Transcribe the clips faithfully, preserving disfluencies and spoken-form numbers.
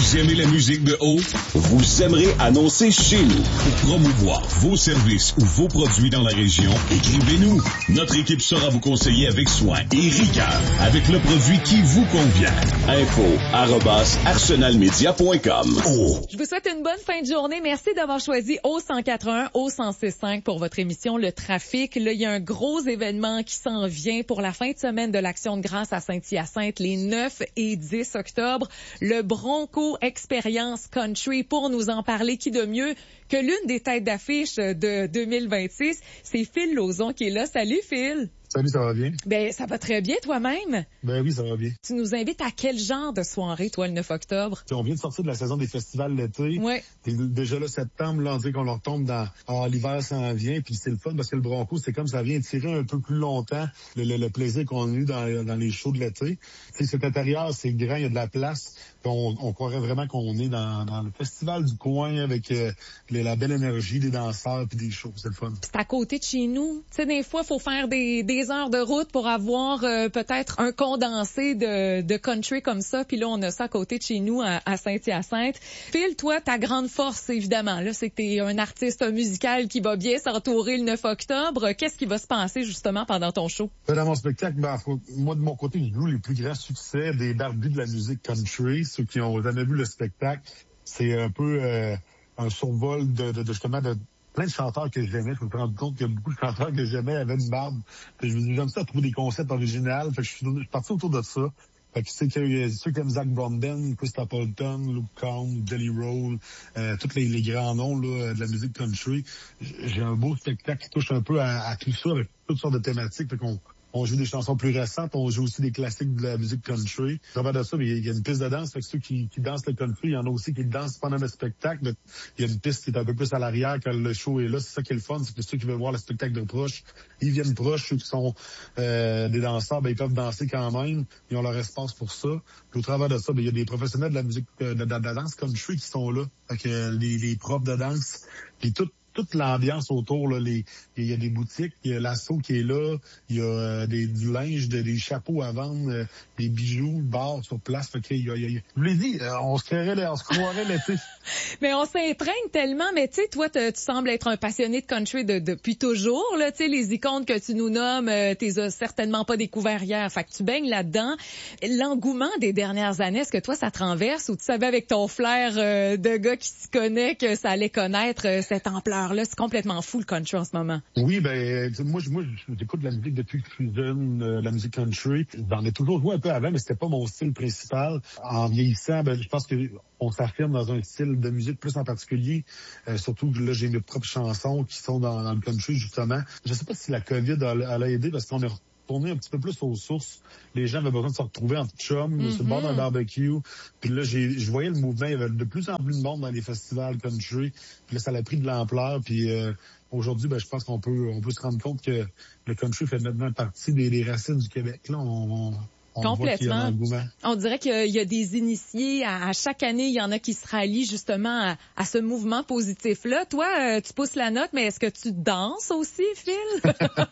Vous aimez la musique de haut? Vous aimerez annoncer chez nous. Pour promouvoir vos services ou vos produits dans la région, écrivez-nous. Notre équipe saura vous conseiller avec soin et rigueur avec le produit qui vous convient. Info arobase arsenalmedia point com. Oh. Je vous souhaite une bonne fin de journée. Merci d'avoir choisi O cent quatre-vingt-un, O cent six cinq pour votre émission Le Trafic. Là, il y a un gros événement qui s'en vient pour la fin de semaine de l'Action de grâce à Saint-Hyacinthe, les neuf et dix octobre. Le Bronco Expérience Country. Pour nous en parler, qui de mieux que l'une des têtes d'affiche de deux mille vingt-six, c'est Phil Lauzon qui est là. Salut Phil! Salut, ça va bien? Ben, ça va très bien toi-même. Ben oui, ça va bien. Tu nous invites à quel genre de soirée, toi, le neuf octobre? On vient de sortir de la saison des festivals l'été. Oui. Déjà là, septembre, là, on dit qu'on leur tombe dans... Ah, l'hiver s'en vient, puis c'est le fun parce que le Bronco, c'est comme ça vient tirer un peu plus longtemps le, le, le plaisir qu'on a eu dans, dans les shows de l'été. T'sais, cet intérieur, c'est grand, il y a de la place. On, on croirait vraiment qu'on est dans, dans le festival du coin avec euh, la belle énergie des danseurs puis des shows. C'est le fun. C'est à côté de chez nous. Tu sais, des fois, il faut faire des, des heures de route pour avoir euh, peut-être un condensé de, de country comme ça. Puis là, on a ça à côté de chez nous, à, à Saint-Hyacinthe. Phil, toi, ta grande force, évidemment, là, c'est que t'es un artiste musical qui va bien s'entourer le neuf octobre. Qu'est-ce qui va se passer, justement, pendant ton show? Dans mon spectacle, ben, moi, de mon côté, je joue les plus grands succès des barbus de la musique country. Ceux qui ont jamais vu le spectacle, c'est un peu euh, un survol de, de, de justement de plein de chanteurs que j'aimais. Je me suis rendu compte qu'il y a beaucoup de chanteurs que j'aimais avaient une barbe. J'aime ça trouver des concepts originaux. Fait que je suis, je suis parti autour de ça. Fait que c'est que ceux qui aiment Zach Bromden, Chris Stapleton, Luke Combs, Jelly Roll, euh, tous les, les grands noms là, de la musique country. J'ai un beau spectacle qui touche un peu à, à tout ça avec toutes sortes de thématiques. Fait qu'on On joue des chansons plus récentes, on joue aussi des classiques de la musique country. Au travers de ça, mais il y a une piste de danse. Fait que ceux qui, qui dansent le country, il y en a aussi qui dansent pendant le spectacle. Il y a une piste qui est un peu plus à l'arrière quand le show est là. C'est ça qui est le fun, c'est que ceux qui veulent voir le spectacle de proche, ils viennent proches. Ceux qui sont euh, des danseurs, ben ils peuvent danser quand même. Ils ont leur espace pour ça. Puis au travers de ça, ben il y a des professionnels de la musique de, de, de la danse country qui sont là. Fait que les, les profs de danse, puis tout. Toute l'ambiance autour, là, les, il y a des boutiques, il y a l'assaut qui est là, il y a euh, des, du linge, de, des chapeaux à vendre, euh, des bijoux, le bar sur place. Fait que, il y a, il y a, je vous l'ai dit, euh, on se créerait, on se croirait l'été. Mais on s'imprègne tellement, mais tu sais, toi, tu sembles être un passionné de country de, depuis toujours, là, tu sais, les icônes que tu nous nommes, euh, t'es certainement pas découvert hier, fait que tu baignes là-dedans. L'engouement des dernières années, est-ce que toi, ça te renverse ou tu savais avec ton flair euh, de gars qui s'y connaît que ça allait connaître euh, cette ampleur? Là, c'est complètement fou le country en ce moment. Oui, ben moi, moi j'écoute de la musique depuis que je suis jeune, euh, la musique country. J'en ai toujours joué un peu avant, mais c'était pas mon style principal. En vieillissant, ben je pense que on s'affirme dans un style de musique plus en particulier. Euh, surtout que là, j'ai mes propres chansons qui sont dans, dans le country, justement. Je sais pas si la COVID a, a, a aidé parce qu'on est retourné un petit peu plus aux sources. Les gens avaient besoin de se retrouver en chum, mm-hmm. sur le bord d'un barbecue. Puis là, j'ai, je voyais le mouvement. Il y avait de plus en plus de monde dans les festivals country. Puis là, ça a pris de l'ampleur. Puis euh, aujourd'hui, ben, je pense qu'on peut on peut se rendre compte que le country fait maintenant partie des, des racines du Québec. Là, on... on Complètement. On dirait qu'il y a des initiés. À, à chaque année, il y en a qui se rallient justement à, à ce mouvement positif-là. Toi, euh, tu pousses la note, mais est-ce que tu danses aussi, Phil?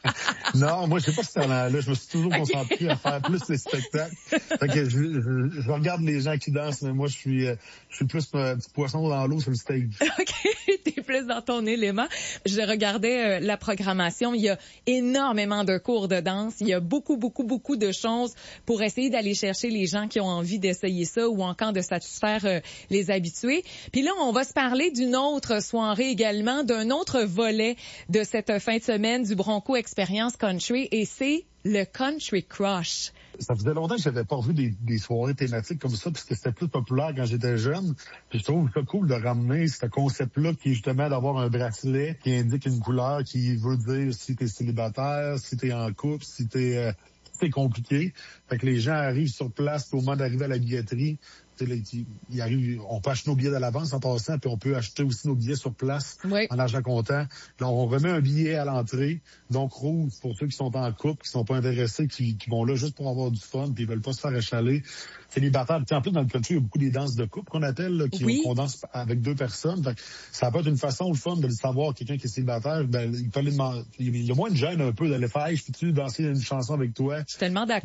Non, moi, je sais pas ce talent-là. Je me suis toujours okay. concentré à faire plus les spectacles. Fait que je, je, je regarde les gens qui dansent, mais moi, je suis, je suis plus un petit poisson dans l'eau sur le stage. OK. T'es plus dans ton élément. Je regardais euh, la programmation. Il y a énormément de cours de danse. Il y a beaucoup, beaucoup, beaucoup de choses pour pour essayer d'aller chercher les gens qui ont envie d'essayer ça ou encore de satisfaire euh, les habitués. Puis là, on va se parler d'une autre soirée également, d'un autre volet de cette fin de semaine du Bronco Expérience Country et c'est le Country Crush. Ça faisait longtemps que j'avais pas vu des, des soirées thématiques comme ça, puisque c'était plus populaire quand j'étais jeune. Puis je trouve ça cool de ramener ce concept-là, qui est justement d'avoir un bracelet qui indique une couleur qui veut dire si t'es célibataire, si t'es en couple, si t'es... Euh, c'est compliqué. Fait que les gens arrivent sur place au moment d'arriver à la billetterie. Là, ils arrivent, on peut acheter nos billets à l'avance en passant, puis on peut acheter aussi nos billets sur place oui. en argent comptant. Là, on remet un billet à l'entrée, donc rouge pour ceux qui sont en couple, qui sont pas intéressés, qui, qui vont là juste pour avoir du fun, puis ils veulent pas se faire achaler. Célibataire. En plus, dans le country, il y a beaucoup des danses de couple qu'on appelle, là, qui oui. on danse avec deux personnes. Fait que ça peut être une façon, le fun, de le savoir, quelqu'un qui est célibataire, ben, il peut aller demander, il y a moins de gêne un peu d'aller faire, hey, je peux-tu danser une chanson avec toi? Je suis tellement d'accord. Ben, c'est comme une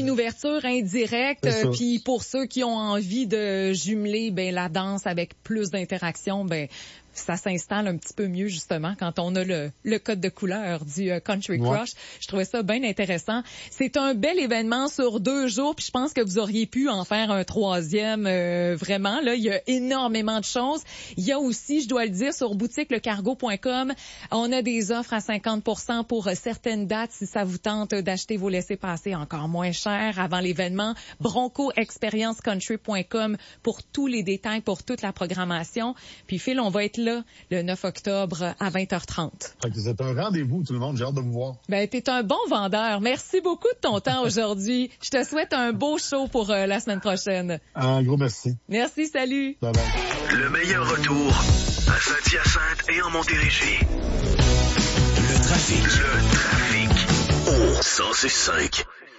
une ouverture indirecte. Puis pour ceux qui ont envie de jumeler ben la danse avec plus d'interaction, ben ça s'installe un petit peu mieux, justement, quand on a le, le code de couleur du uh, Country Crush. Ouais. Je trouvais ça bien intéressant. C'est un bel événement sur deux jours, puis je pense que vous auriez pu en faire un troisième, euh, vraiment. Là, il y a énormément de choses. Il y a aussi, je dois le dire, sur boutique le cargo point com, on a des offres à cinquante pour cent pour certaines dates, si ça vous tente d'acheter vos laissez-passer encore moins cher avant l'événement. bronco experience country point com pour tous les détails, pour toute la programmation. Puis Phil, on va être là le neuf octobre à vingt heures trente. C'est un rendez-vous, tout le monde. J'ai hâte de vous voir. Ben, t'es un bon vendeur. Merci beaucoup de ton temps aujourd'hui. Je te souhaite un beau show pour euh, la semaine prochaine. Un gros merci. Merci, salut. Bye bye. Le meilleur retour à Saint-Hyacinthe et en Montérégie. Le trafic. Le trafic. Au cent six cinq.